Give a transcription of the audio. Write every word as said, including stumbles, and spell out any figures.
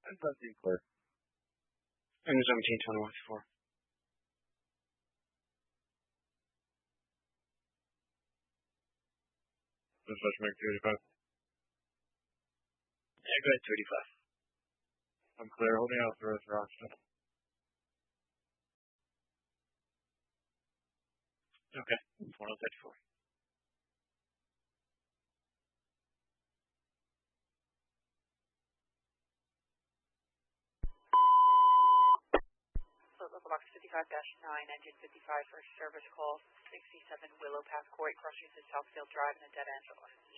That's not too clear. And seventeen twenty-one four. This is make thirty-five. Yeah, go ahead, thirty-five. I'm clear. Holding out the rest of Rochester. Okay, four oh thirty-four. Local box fifty-five dash nine, engine fifty-five for service call sixty-seven Willow Path Court, crossing to Southfield Drive in a dead end.